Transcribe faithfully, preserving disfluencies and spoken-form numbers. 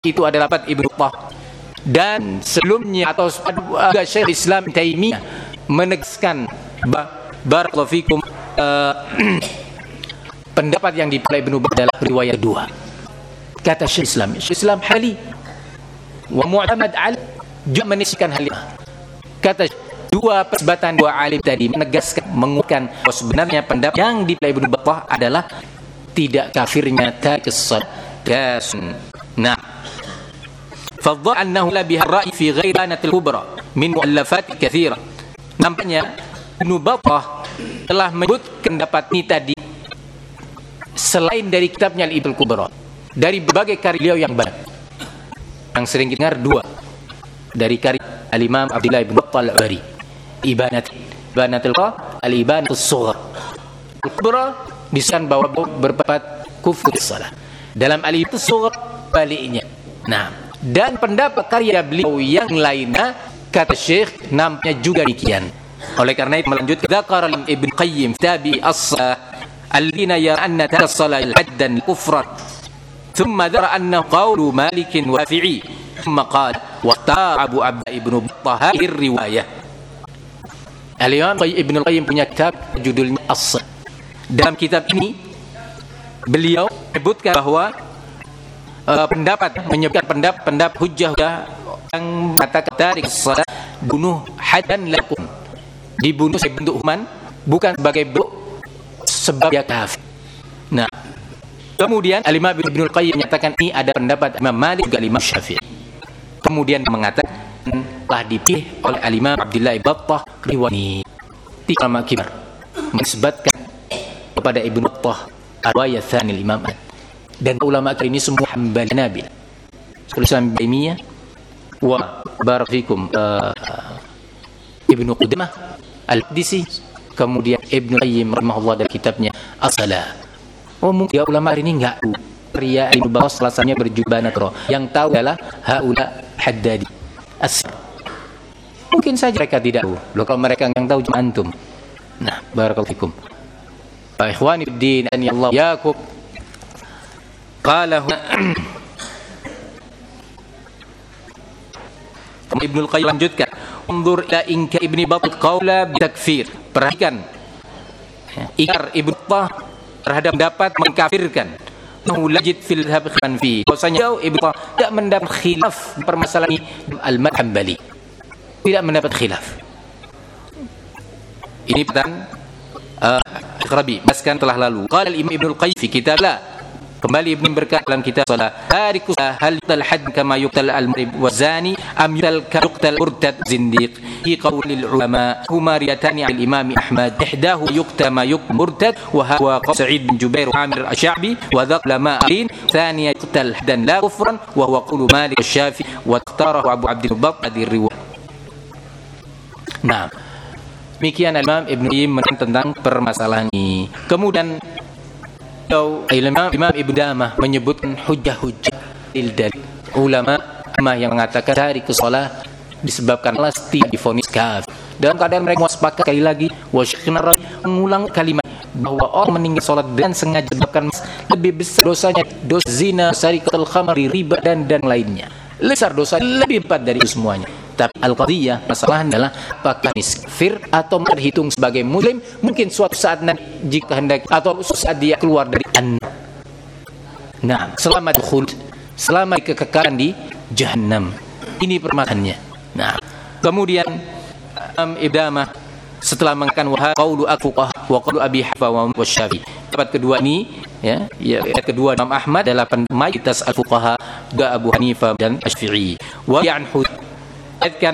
itu adalah pendapat Ibnu Battah. Dan sebelumnya atau juga Syekh Islam Taimiyah menegaskan barakallahu fikum uh, pendapat yang dipilih Ibnu Battah adalah riwayat kedua. Kata Syekh Islam, Syekh Islam Hali wa Mu'tamad Ali juga meniskan hal ini. Kata dua persebatan dua alim tadi menegaskan menguatkan bahwa sebenarnya pendapat yang dipilih Ibnu Battah adalah tidak kafirnya tarikus salat. Nah, fadhal annahu la biha ra'i fi ghairanatil kubra min mu'allafat katsira. Nampaknya Ibnu Battah telah menyebut pendapat ini tadi selain dari kitabnya Al-Ibnul Kubra, dari berbagai karya beliau yang banyak. Yang sering kita dengar dua dari karya Al-Imam Abdullah bin Battah Al-Bari, Ibanat Ibanatul Qa, Al-Ibanatus Sughra. Al-Kubra disebutkan bahwa berpendapat kufur salah. Dalam Al-Ibanatus Sughra baliknya. Nah, dan pendapat karya beliau yang lainnya kata Syekh nampaknya juga demikian. Oleh karena itu melanjutkan dzakara Ibnu Qayyim tabi as-salah alladhina yara anna tasalah haddan kufran thumma dzara anna qawlu Malik wa Shafi'i thumma qala wa Abu Abd Ibnu Battah hadhihi riwayah. Al-Imam Ibnu Qayyim punya kitab judulnya As-Salah. Dalam kitab ini beliau menyebutkan bahwa uh, pendapat menyebutkan pendapat pendapat hujjah yang mengatakan tarik salat bunuh haddan lakum, dibunuh sebagai bentuk hukuman bukan sebagai bentuk sebab dia kafir. Nah, kemudian Al-Imam Ibnu Qayyim menyatakan ini ada pendapat Imam Malik juga Imam Syafi'i. Kemudian mengatakan telah dipilih oleh Al-Imam Abdullah bin Battah riwayat ini. Tiga ulama kibar menisbatkan kepada Ibnu Battah riwayat tsani Imam Ahmad. Dan ulama ini semua Hambali Nabil. Syaikhul Islam Taimiyah wa barafikum uh, Ibnu Qudamah Al-Qadisi, kemudian Ibnu Qayyim rahimahullah dalam kitabnya As-Salah. Oh, mungkin ya ulama ini enggak tahu pria Ibnu Battah selasanya berjubah natro. Yang tahu adalah haula haddadi as. Mungkin saja mereka tidak tahu. Loh, kalau mereka yang tahu cuma antum. Nah, barakallahu fikum. Fa ikhwani fid din an ya Allah yakum. Qala Ibnu Qayyim lanjutkan, "Unzur ila inka Ibnu Battah qaula bitakfir." Perhatikan ikrar Ibnu Battah terhadap pendapat mengkafirkan. Ulajid fil habkhan fi. Bahwasanya Ibnu Battah tidak mendapat khilaf permasalahan al-madhhab Hambali. Tidak mendapat khilaf. Ini pertanyaan uh, Rabi, maskan telah lalu. Qala al-Imam Ibnu Qayyim fi kitablah. Kembali Ibnu berkata dalam kitab Salah, "Tarikus hal yuqtal hadd kama yuqtal al-marib wa zani am yuqtal ka yuqtal murtad zindiq." Fi qaulil ulama huma riyatani al-Imam Ahmad, ihdahu yuqtal ma yuqtal murtad wa huwa Sa'id bin Jubair Amir Asy-Sya'bi wa dhaq lama alin thaniya yuqtal haddan la kufran wa huwa qaulu Malik Asy-Syafi'i wa ikhtarahu Abu Abd al-Battah di riwayat. Nah, demikian Imam Ibnu Qayyim tentang permasalahan ini. Kemudian Imam Imam Ibnu Damah menyebutkan hujah-hujah dalil ulama yang mengatakan tarikus shalah disebabkan lasti divonis kafir. Dalam keadaan mereka sepakat sekali lagi wasyikhna mengulang kalimat bahwa orang meninggal salat dan sengaja disebabkan lebih besar dosanya dosa zina, sarikatul khamri, riba dan dan lainnya. Besar dosa lebih berat dari itu semuanya. Tapi al-qadiyah masalah adalah apakah kafir atau terhitung sebagai muslim mungkin suatu saat nanti jika hendak atau suatu saat dia keluar dari an. Nah, selama khuld, selama kekekalan di jahannam. Ini permasalahannya. Nah, kemudian um, Ibdamah setelah mengatakan wa qaulu al-fuqaha wa qaulu Abi Hanifa wa Syafi'i. Pendapat kedua ini ya, ya pendapat kedua Imam Ahmad adalah mayoritas al-fuqaha juga Abu Hanifah dan Asy-Syafi'i. Wa ya'an